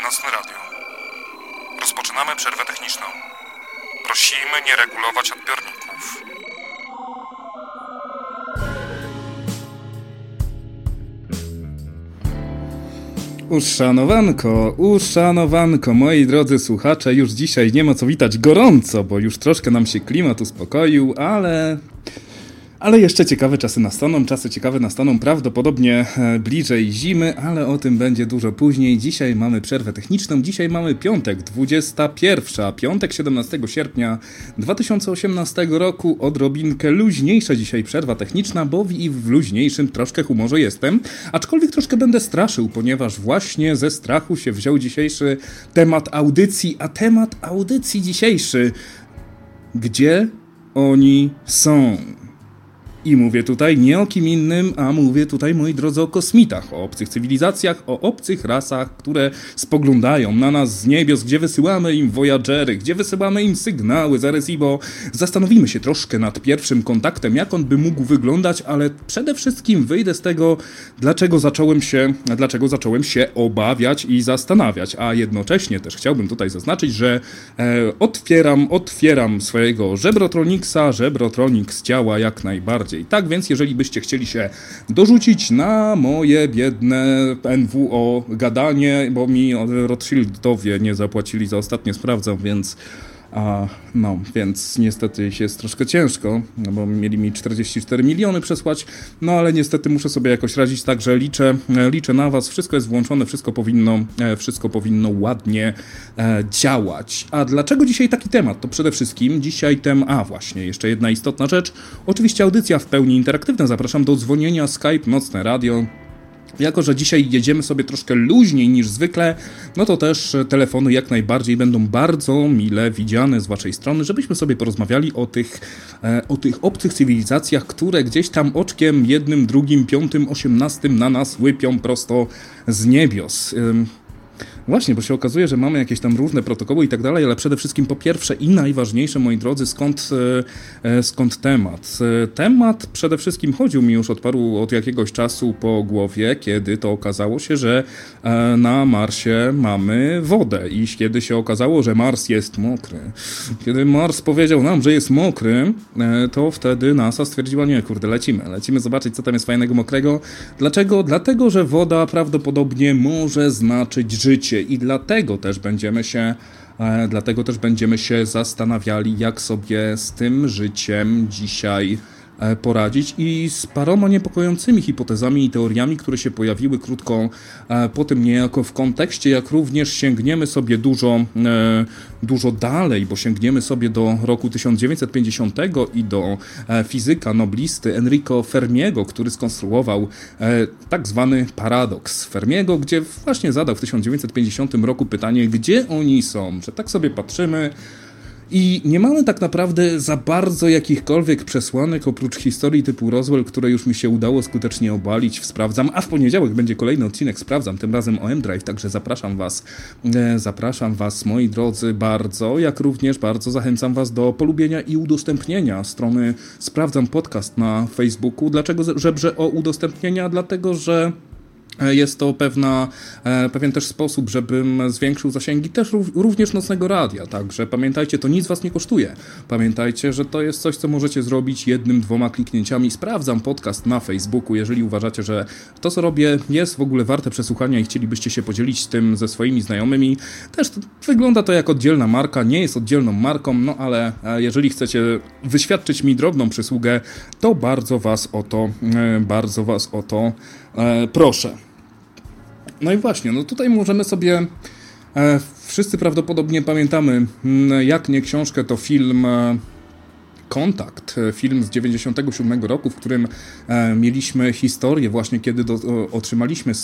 Nocne Radio. Rozpoczynamy przerwę techniczną. Prosimy nie regulować odbiorników. Uszanowanko, moi drodzy słuchacze, już dzisiaj nie ma co witać gorąco, bo już troszkę nam się klimat uspokoił, ale jeszcze ciekawe czasy nastaną, prawdopodobnie bliżej zimy, ale o tym będzie dużo później. Dzisiaj mamy przerwę techniczną, dzisiaj mamy piątek, 21, piątek 17 sierpnia 2018 roku, odrobinkę luźniejsza dzisiaj przerwa techniczna, bo i w luźniejszym troszkę humorze jestem, aczkolwiek troszkę będę straszył, ponieważ właśnie ze strachu się wziął dzisiejszy temat audycji, a temat audycji dzisiejszy: gdzie oni są? I mówię tutaj nie o kim innym, a mówię tutaj, moi drodzy, o kosmitach, o obcych cywilizacjach, o obcych rasach, które spoglądają na nas z niebios, gdzie wysyłamy im Voyagery, gdzie wysyłamy im sygnały z Arecibo. Zastanowimy się troszkę nad pierwszym kontaktem, jak on by mógł wyglądać, ale przede wszystkim wyjdę z tego, dlaczego zacząłem się obawiać i zastanawiać, a jednocześnie też chciałbym tutaj zaznaczyć, że otwieram swojego Żebrotroniksa. Żebrotroniks działa jak najbardziej. Tak więc, jeżeli byście chcieli się dorzucić na moje biedne NWO gadanie, bo mi Rothschildowie nie zapłacili za ostatnie, sprawdzam, więc więc niestety jest troszkę ciężko, bo mieli mi 44 miliony przesłać, ale niestety muszę sobie jakoś radzić, także liczę na was, wszystko jest włączone, wszystko powinno ładnie działać. A dlaczego dzisiaj taki temat? To przede wszystkim dzisiaj właśnie, jeszcze jedna istotna rzecz, oczywiście audycja w pełni interaktywna, zapraszam do dzwonienia, Skype, Nocne Radio. Jako że dzisiaj jedziemy sobie troszkę luźniej niż zwykle, no to też telefony jak najbardziej będą bardzo mile widziane z waszej strony, żebyśmy sobie porozmawiali o tych obcych cywilizacjach, które gdzieś tam oczkiem jednym, drugim, piątym, 18 na nas łypią prosto z niebios. Właśnie, bo się okazuje, że mamy jakieś tam różne protokoły i tak dalej, ale przede wszystkim po pierwsze i najważniejsze, moi drodzy, skąd temat? Temat przede wszystkim chodził mi już od jakiegoś czasu po głowie, kiedy to okazało się, że na Marsie mamy wodę i kiedy się okazało, że Mars jest mokry. Kiedy Mars powiedział nam, że jest mokry, to wtedy NASA stwierdziła, nie, lecimy zobaczyć, co tam jest fajnego mokrego. Dlaczego? Dlatego, że woda prawdopodobnie może znaczyć życie. I dlatego też będziemy się zastanawiali, jak sobie z tym życiem dzisiaj poradzić i z paroma niepokojącymi hipotezami i teoriami, które się pojawiły krótko po tym niejako w kontekście, jak również sięgniemy sobie dużo dalej, bo sięgniemy sobie do roku 1950 i do fizyka noblisty Enrico Fermiego, który skonstruował tak zwany paradoks Fermiego, gdzie właśnie zadał w 1950 roku pytanie, gdzie oni są, że tak sobie patrzymy i nie mamy tak naprawdę za bardzo jakichkolwiek przesłanek oprócz historii typu Roswell, które już mi się udało skutecznie obalić w Sprawdzam, a w poniedziałek będzie kolejny odcinek Sprawdzam, tym razem o M-Drive, także zapraszam was, moi drodzy, bardzo, jak również bardzo zachęcam was do polubienia i udostępnienia strony Sprawdzam Podcast na Facebooku. Dlaczego żebrze o udostępnienia? Dlatego, że jest to pewien też sposób, żebym zwiększył zasięgi też również Nocnego Radia, także pamiętajcie, to nic was nie kosztuje. Pamiętajcie, że to jest coś, co możecie zrobić jednym, 2 kliknięciami. Sprawdzam podcast na Facebooku, jeżeli uważacie, że to, co robię, jest w ogóle warte przesłuchania i chcielibyście się podzielić tym ze swoimi znajomymi. Też wygląda to jak oddzielna marka, nie jest oddzielną marką, ale jeżeli chcecie wyświadczyć mi drobną przysługę, to bardzo was o to proszę. No i właśnie, tutaj możemy sobie, wszyscy prawdopodobnie pamiętamy, jak nie książkę, to film Kontakt, film z 97 roku, w którym mieliśmy historię właśnie, kiedy otrzymaliśmy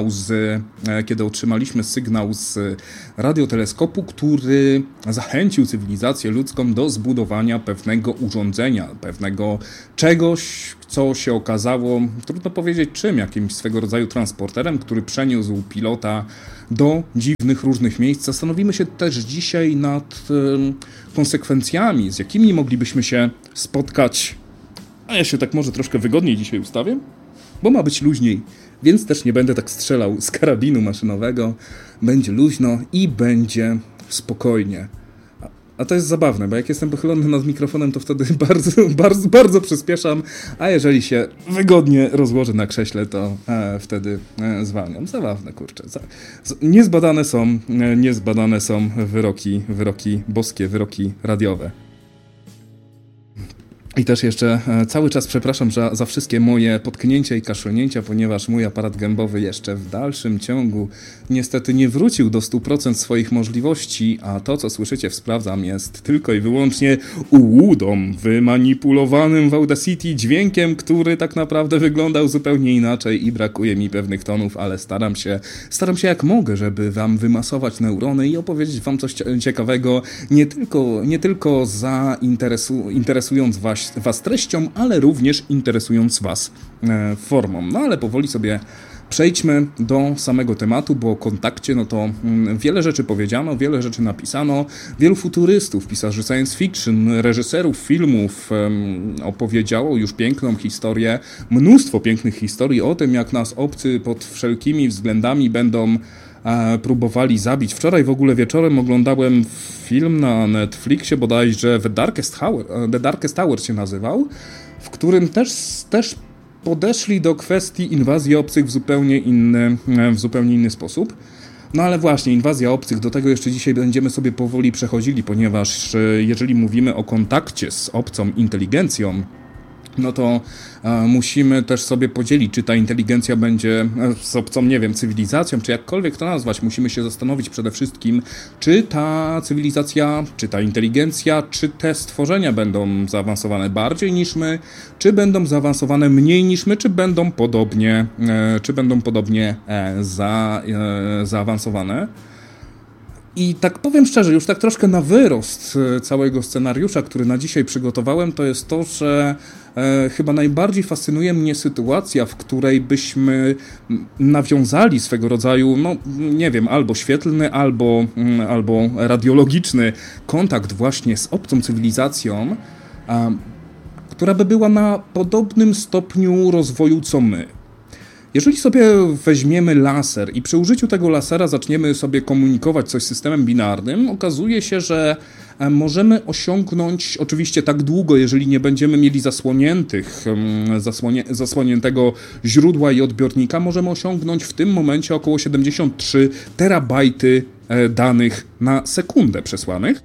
sygnał z radioteleskopu, który zachęcił cywilizację ludzką do zbudowania pewnego urządzenia, pewnego czegoś, co się okazało, trudno powiedzieć czym, jakimś swego rodzaju transporterem, który przeniósł pilota do dziwnych różnych miejsc. Zastanowimy się też dzisiaj nad konsekwencjami, z jakimi moglibyśmy się spotkać. A ja się tak może troszkę wygodniej dzisiaj ustawię. bo ma być luźniej, więc też nie będę tak strzelał z karabinu maszynowego. Będzie luźno i będzie spokojnie. A to jest zabawne, bo jak jestem pochylony nad mikrofonem, to wtedy bardzo przyspieszam, a jeżeli się wygodnie rozłożę na krześle, to wtedy zwalniam. Zabawne, kurczę. Niezbadane są wyroki boskie, wyroki radiowe. I też jeszcze cały czas przepraszam za wszystkie moje potknięcia i kaszlnięcia, ponieważ mój aparat gębowy jeszcze w dalszym ciągu niestety nie wrócił do 100% swoich możliwości, a to, co słyszycie w Sprawdzam, jest tylko i wyłącznie ułudą wymanipulowanym w Audacity dźwiękiem, który tak naprawdę wyglądał zupełnie inaczej i brakuje mi pewnych tonów, ale staram się jak mogę, żeby wam wymasować neurony i opowiedzieć wam coś ciekawego, nie tylko interesując was treścią, ale również interesując was formą. No ale powoli sobie przejdźmy do samego tematu, bo o kontakcie no to wiele rzeczy powiedziano, wiele rzeczy napisano, wielu futurystów, pisarzy science fiction, reżyserów filmów opowiedziało już piękną historię, mnóstwo pięknych historii o tym, jak nas obcy pod wszelkimi względami będą próbowali zabić. Wczoraj w ogóle wieczorem oglądałem film na Netflixie, bodajże The Darkest Hour się nazywał, w którym też podeszli do kwestii inwazji obcych w zupełnie inny sposób. No ale właśnie, inwazja obcych, do tego jeszcze dzisiaj będziemy sobie powoli przechodzili, ponieważ jeżeli mówimy o kontakcie z obcą inteligencją, no to musimy też sobie podzielić, czy ta inteligencja będzie z obcą, nie wiem, cywilizacją, czy jakkolwiek to nazwać. Musimy się zastanowić przede wszystkim, czy ta cywilizacja, czy ta inteligencja, czy te stworzenia będą zaawansowane bardziej niż my, czy będą zaawansowane mniej niż my, czy będą podobnie zaawansowane. I tak powiem szczerze, już tak troszkę na wyrost całego scenariusza, który na dzisiaj przygotowałem, to jest to, że chyba najbardziej fascynuje mnie sytuacja, w której byśmy nawiązali swego rodzaju, no nie wiem, albo świetlny, albo radiologiczny kontakt właśnie z obcą cywilizacją, która by była na podobnym stopniu rozwoju co my. Jeżeli sobie weźmiemy laser i przy użyciu tego lasera zaczniemy sobie komunikować coś z systemem binarnym, okazuje się, że możemy osiągnąć, oczywiście tak długo, jeżeli nie będziemy mieli zasłoniętego źródła i odbiornika, możemy osiągnąć w tym momencie około 73 terabajty danych na sekundę przesłanych.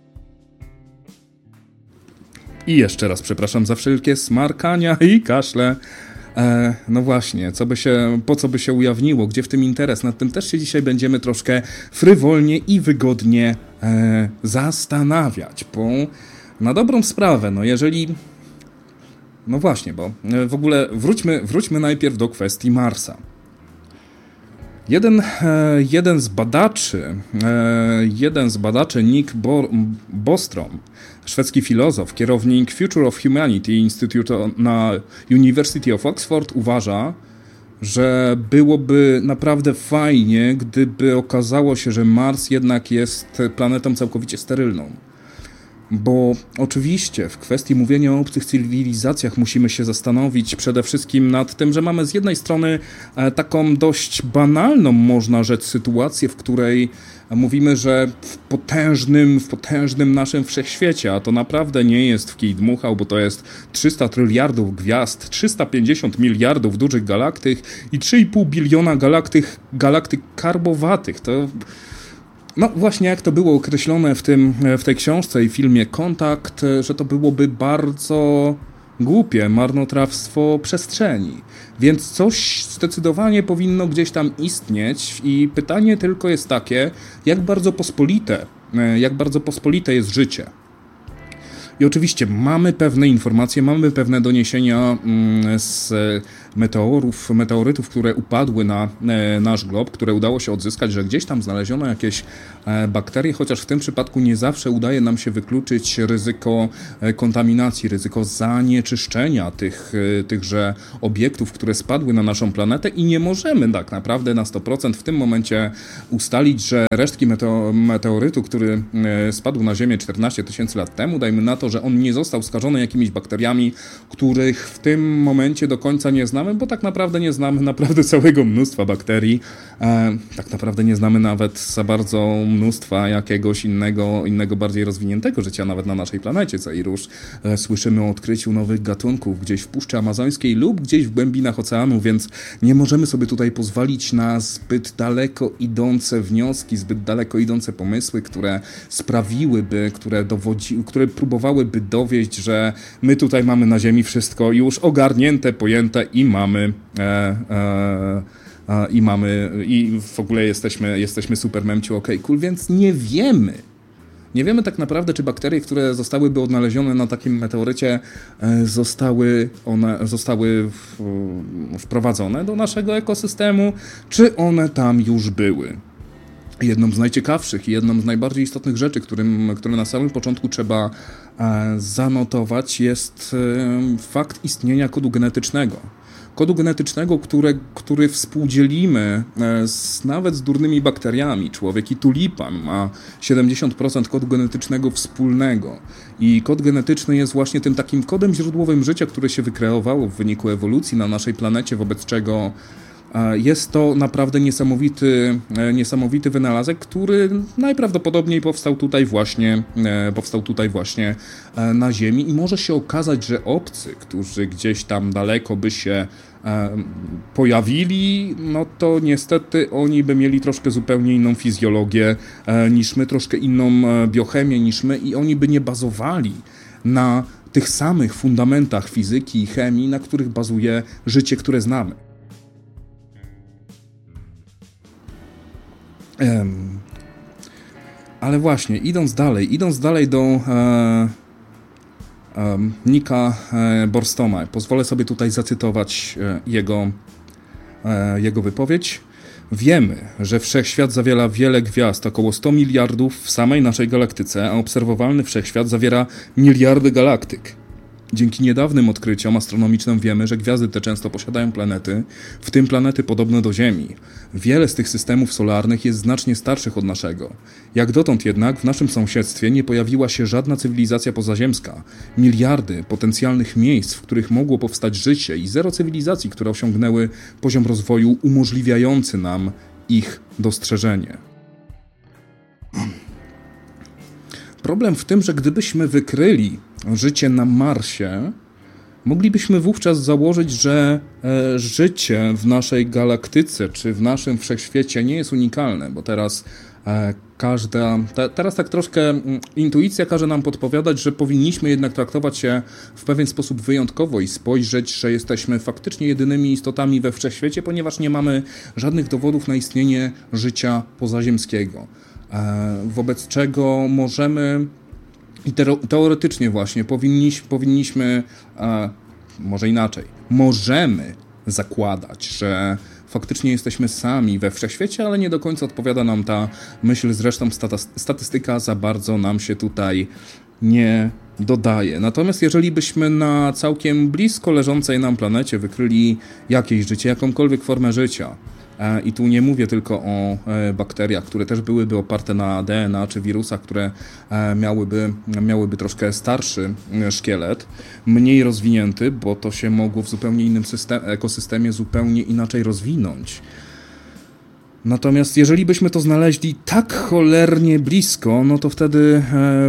I jeszcze raz przepraszam za wszelkie smarkania i kaszle. No właśnie, po co by się ujawniło, gdzie w tym interes? Nad tym też się dzisiaj będziemy troszkę frywolnie i wygodnie zastanawiać, bo na dobrą sprawę, no jeżeli... No właśnie, bo w ogóle wróćmy najpierw do kwestii Marsa. Jeden z badaczy, Nick Bostrom, szwedzki filozof, kierownik Future of Humanity Institute na University of Oxford, uważa, że byłoby naprawdę fajnie, gdyby okazało się, że Mars jednak jest planetą całkowicie sterylną. Bo oczywiście w kwestii mówienia o obcych cywilizacjach musimy się zastanowić przede wszystkim nad tym, że mamy z jednej strony taką dość banalną, można rzec, sytuację, w której mówimy, że w potężnym naszym wszechświecie, a to naprawdę nie jest w kij dmuchał, bo to jest 300 tryliardów gwiazd, 350 miliardów dużych galaktyk i 3,5 biliona galaktyk karbowatych. To... No właśnie jak to było określone w tej książce i filmie Kontakt, że to byłoby bardzo głupie marnotrawstwo przestrzeni. Więc coś zdecydowanie powinno gdzieś tam istnieć i pytanie tylko jest takie, jak bardzo pospolite jest życie. I oczywiście mamy pewne informacje, mamy pewne doniesienia z meteorytów, które upadły na nasz glob, które udało się odzyskać, że gdzieś tam znaleziono jakieś bakterie, chociaż w tym przypadku nie zawsze udaje nam się wykluczyć ryzyko kontaminacji, ryzyko zanieczyszczenia tychże obiektów, które spadły na naszą planetę i nie możemy tak naprawdę na 100% w tym momencie ustalić, że resztki meteorytu, który spadł na Ziemię 14 tysięcy lat temu, dajmy na to, że on nie został skażony jakimiś bakteriami, których w tym momencie do końca nie znamy, znamy, bo tak naprawdę nie znamy naprawdę całego mnóstwa bakterii. Tak naprawdę nie znamy nawet za bardzo mnóstwa jakiegoś innego bardziej rozwiniętego życia nawet na naszej planecie, co i róż słyszymy o odkryciu nowych gatunków gdzieś w Puszczy Amazońskiej lub gdzieś w głębinach oceanu, więc nie możemy sobie tutaj pozwolić na zbyt daleko idące wnioski, zbyt daleko idące pomysły, które sprawiłyby, które próbowałyby dowieść, że my tutaj mamy na Ziemi wszystko już ogarnięte, pojęte i w ogóle jesteśmy super memciu, okej, cool, więc nie wiemy. Nie wiemy tak naprawdę, czy bakterie, które zostałyby odnalezione na takim meteorycie, zostały wprowadzone do naszego ekosystemu, czy one tam już były. Jedną z najciekawszych i jedną z najbardziej istotnych rzeczy, które na samym początku trzeba zanotować, jest fakt istnienia kodu genetycznego. Kodu genetycznego, który współdzielimy nawet z durnymi bakteriami. Człowiek i tulipan ma 70% kodu genetycznego wspólnego. I kod genetyczny jest właśnie tym takim kodem źródłowym życia, które się wykreowało w wyniku ewolucji na naszej planecie, wobec czego jest to naprawdę niesamowity wynalazek, który najprawdopodobniej powstał tutaj właśnie na Ziemi i może się okazać, że obcy, którzy gdzieś tam daleko by się pojawili, no to niestety oni by mieli troszkę zupełnie inną fizjologię niż my, troszkę inną biochemię niż my i oni by nie bazowali na tych samych fundamentach fizyki i chemii, na których bazuje życie, które znamy. Ale właśnie, idąc dalej do Nicka Borstoma, pozwolę sobie tutaj zacytować jego wypowiedź. Wiemy, że wszechświat zawiera wiele gwiazd, około 100 miliardów w samej naszej galaktyce, a obserwowalny wszechświat zawiera miliardy galaktyk. Dzięki niedawnym odkryciom astronomicznym wiemy, że gwiazdy te często posiadają planety, w tym planety podobne do Ziemi. Wiele z tych systemów solarnych jest znacznie starszych od naszego. Jak dotąd jednak w naszym sąsiedztwie nie pojawiła się żadna cywilizacja pozaziemska. Miliardy potencjalnych miejsc, w których mogło powstać życie i zero cywilizacji, które osiągnęły poziom rozwoju umożliwiający nam ich dostrzeżenie. Problem w tym, że gdybyśmy wykryli życie na Marsie, moglibyśmy wówczas założyć, że życie w naszej galaktyce czy w naszym wszechświecie nie jest unikalne, bo teraz teraz tak troszkę intuicja każe nam podpowiadać, że powinniśmy jednak traktować się w pewien sposób wyjątkowo i spojrzeć, że jesteśmy faktycznie jedynymi istotami we wszechświecie, ponieważ nie mamy żadnych dowodów na istnienie życia pozaziemskiego. Wobec czego możemy i teoretycznie właśnie powinniśmy, może inaczej, możemy zakładać, że faktycznie jesteśmy sami we wszechświecie, ale nie do końca odpowiada nam ta myśl, zresztą statystyka za bardzo nam się tutaj nie dodaje. Natomiast jeżeli byśmy na całkiem blisko leżącej nam planecie wykryli jakieś życie, jakąkolwiek formę życia, i tu nie mówię tylko o bakteriach, które też byłyby oparte na DNA, czy wirusach, które miałyby troszkę starszy szkielet, mniej rozwinięty, bo to się mogło w zupełnie innym ekosystemie zupełnie inaczej rozwinąć. Natomiast jeżeli byśmy to znaleźli tak cholernie blisko, no to wtedy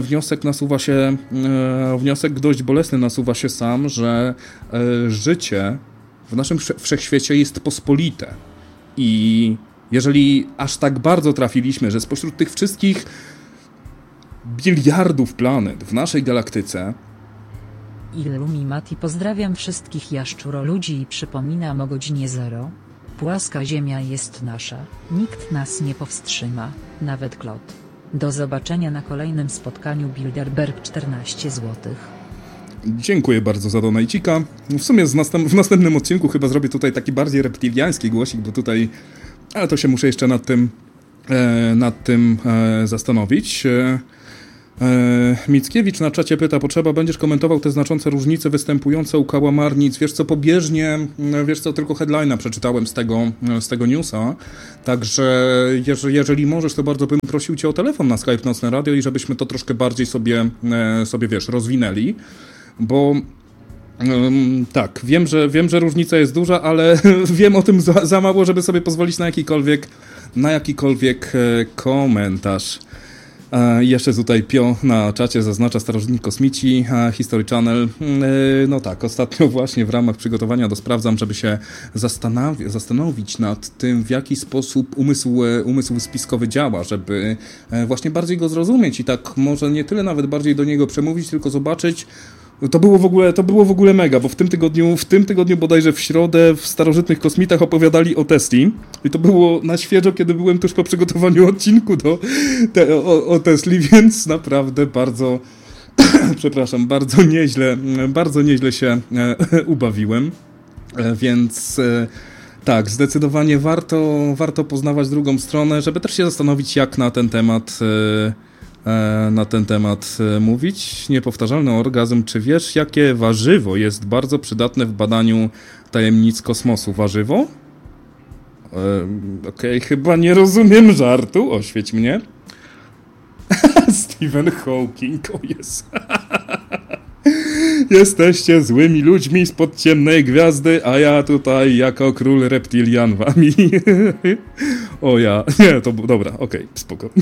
wniosek dość bolesny nasuwa się sam, że życie w naszym wszechświecie jest pospolite. I jeżeli aż tak bardzo trafiliśmy, że spośród tych wszystkich biliardów planet w naszej galaktyce... Illumimati, pozdrawiam wszystkich jaszczuroludzi i przypominam o godzinie 0. Płaska ziemia jest nasza, nikt nas nie powstrzyma, nawet Klot. Do zobaczenia na kolejnym spotkaniu Bilderberg 14 zł. Dziękuję bardzo za donajcika. W sumie w następnym odcinku chyba zrobię tutaj taki bardziej reptiliański głosik, bo tutaj... Ale to się muszę jeszcze nad tym zastanowić. Mickiewicz na czacie pyta, będziesz komentował te znaczące różnice występujące u kałamarnic? Wiesz co, pobieżnie, tylko headline'a przeczytałem z tego newsa, także jeżeli możesz, to bardzo bym prosił Cię o telefon na Skype Nocne Radio i żebyśmy to troszkę bardziej sobie rozwinęli, bo Tak, wiem, że różnica jest duża, ale wiem o tym za mało, żeby sobie pozwolić na jakikolwiek komentarz. Jeszcze tutaj Pio na czacie zaznacza Starożytni Kosmici, History Channel. No tak, ostatnio właśnie w ramach przygotowania do Sprawdzam, żeby się zastanowić nad tym, w jaki sposób umysł spiskowy działa, żeby właśnie bardziej go zrozumieć i tak może nie tyle nawet bardziej do niego przemówić, tylko zobaczyć. To było w ogóle mega, bo w tym tygodniu bodajże w środę w Starożytnych Kosmitach opowiadali o Tesli i to było na świeżo, kiedy byłem tuż po przygotowaniu odcinku o Tesli, więc naprawdę bardzo, przepraszam, bardzo nieźle się ubawiłem, więc tak, zdecydowanie warto poznawać drugą stronę, żeby też się zastanowić, jak na ten temat mówić. Niepowtarzalny orgazm. Czy wiesz, jakie warzywo jest bardzo przydatne w badaniu tajemnic kosmosu? Warzywo? Okej, chyba nie rozumiem żartu. Oświeć mnie. Stephen Hawking, o jest. Jesteście złymi ludźmi spod ciemnej gwiazdy, a ja tutaj jako król reptilian wami. O ja. Nie, to dobra, okej, spoko.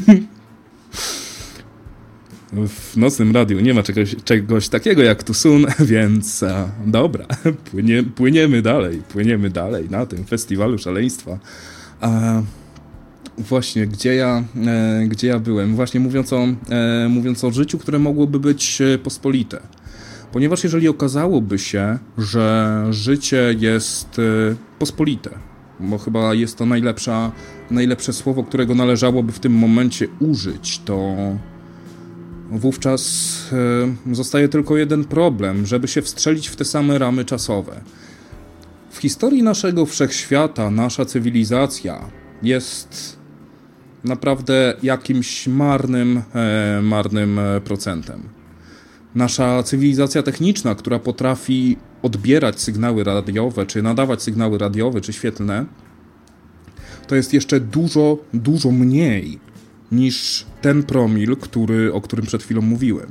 W nocnym radiu nie ma czegoś takiego jak Tusun, więc dobra, płyniemy dalej na tym festiwalu szaleństwa. Właśnie, gdzie ja byłem? Właśnie mówiąc o życiu, które mogłoby być pospolite. Ponieważ jeżeli okazałoby się, że życie jest pospolite, bo chyba jest to najlepsze słowo, którego należałoby w tym momencie użyć, to wówczas zostaje tylko jeden problem, żeby się wstrzelić w te same ramy czasowe. W historii naszego wszechświata nasza cywilizacja jest naprawdę jakimś marnym procentem. Nasza cywilizacja techniczna, która potrafi odbierać sygnały radiowe, czy nadawać sygnały radiowe, czy świetlne, to jest jeszcze dużo mniej niż ten promil, o którym przed chwilą mówiłem.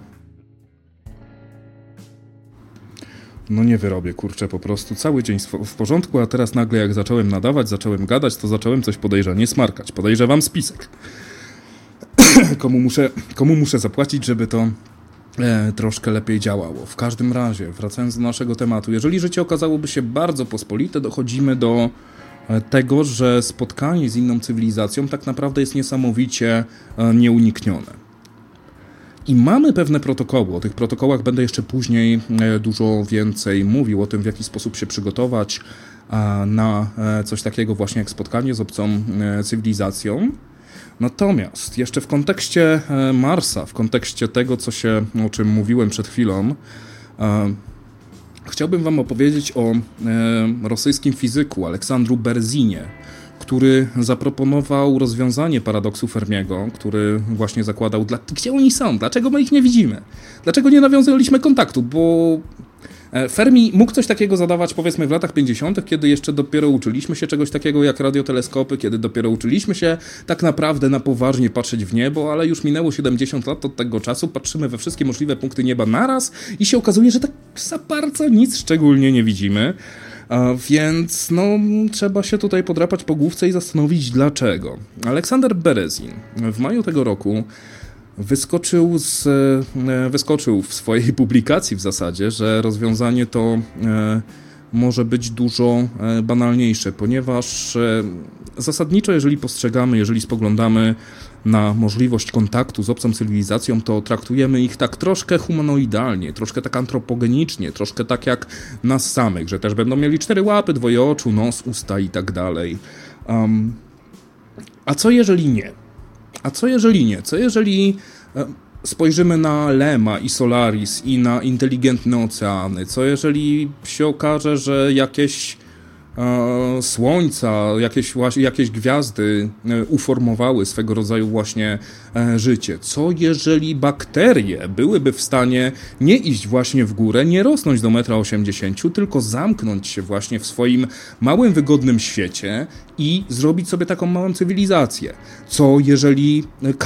No nie wyrobię, kurczę, po prostu cały dzień w porządku, a teraz nagle jak zacząłem nadawać, zacząłem gadać, to zacząłem coś podejrzanie smarkać. Podejrzewam spisek. Komu muszę zapłacić, żeby to troszkę lepiej działało. W każdym razie, wracając do naszego tematu, jeżeli życie okazałoby się bardzo pospolite, dochodzimy do tego, że spotkanie z inną cywilizacją tak naprawdę jest niesamowicie nieuniknione. I mamy pewne protokoły. O tych protokołach będę jeszcze później dużo więcej mówił, o tym, w jaki sposób się przygotować na coś takiego właśnie jak spotkanie z obcą cywilizacją. Natomiast jeszcze w kontekście Marsa, w kontekście tego, o czym mówiłem przed chwilą, chciałbym wam opowiedzieć o rosyjskim fizyku Aleksandru Berezinie, który zaproponował rozwiązanie paradoksu Fermiego, który właśnie zakładał, gdzie oni są, dlaczego my ich nie widzimy, dlaczego nie nawiązaliśmy kontaktu, bo Fermi mógł coś takiego zadawać powiedzmy w latach 50., kiedy jeszcze dopiero uczyliśmy się czegoś takiego jak radioteleskopy, kiedy dopiero uczyliśmy się tak naprawdę na poważnie patrzeć w niebo, ale już minęło 70 lat od tego czasu, patrzymy we wszystkie możliwe punkty nieba naraz i się okazuje, że tak za bardzo nic szczególnie nie widzimy. Więc trzeba się tutaj podrapać po główce i zastanowić dlaczego. Aleksander Berezin w maju tego roku wyskoczył w swojej publikacji w zasadzie, że rozwiązanie to może być dużo banalniejsze, ponieważ zasadniczo jeżeli spoglądamy na możliwość kontaktu z obcą cywilizacją, to traktujemy ich tak troszkę humanoidalnie, troszkę tak antropogenicznie, troszkę tak jak nas samych, że też będą mieli 4 łapy, 2 oczu, nos, usta i tak dalej. A co jeżeli nie? Co jeżeli spojrzymy na Lema i Solaris i na inteligentne oceany? Co jeżeli się okaże, że jakieś słońca, jakieś gwiazdy uformowały swego rodzaju właśnie życie? Co jeżeli bakterie byłyby w stanie nie iść właśnie w górę, nie rosnąć do 1,80 m, tylko zamknąć się właśnie w swoim małym, wygodnym świecie i zrobić sobie taką małą cywilizację? Co jeżeli